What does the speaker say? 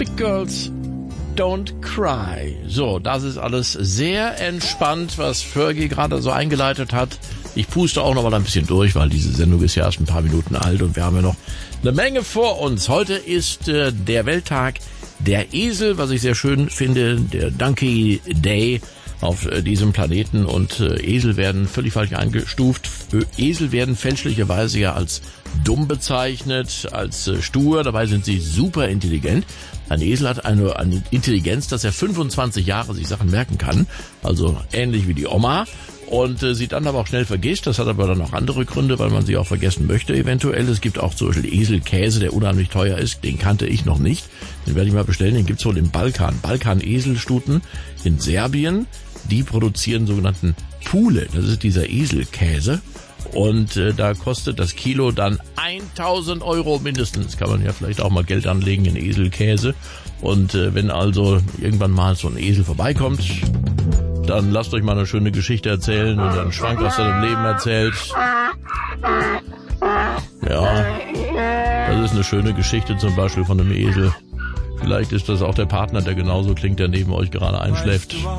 Big Girls Don't Cry. So, das ist alles sehr entspannt, was Fergie gerade so eingeleitet hat. Ich puste auch noch mal ein bisschen durch, weil diese Sendung ist ja erst ein paar Minuten alt und wir haben ja noch eine Menge vor uns. Heute ist der Welttag der Esel, was ich sehr schön finde, der Donkey Day auf diesem Planeten, und Esel werden völlig falsch eingestuft. Esel werden fälschlicherweise ja als dumm bezeichnet, als stur, dabei sind sie super intelligent. Ein Esel hat eine Intelligenz, dass er 25 Jahre sich Sachen merken kann, also ähnlich wie die Oma, und sie dann aber auch schnell vergisst. Das hat aber dann auch andere Gründe, weil man sie auch vergessen möchte eventuell. Es gibt auch zum Beispiel Eselkäse, der unheimlich teuer ist, den kannte ich noch nicht. Den werde ich mal bestellen, den gibt's wohl im Balkan. Balkan-Eselstuten in Serbien, die produzieren sogenannten Pule, das ist dieser Eselkäse. Und da kostet das Kilo dann 1.000 Euro mindestens. Kann man ja vielleicht auch mal Geld anlegen in Eselkäse. Und wenn also irgendwann mal so ein Esel vorbeikommt, dann lasst euch mal eine schöne Geschichte erzählen und dann Schwank aus seinem Leben erzählt. Ja, das ist eine schöne Geschichte zum Beispiel von einem Esel. Vielleicht ist das auch der Partner, der genauso klingt, der neben euch gerade einschläft.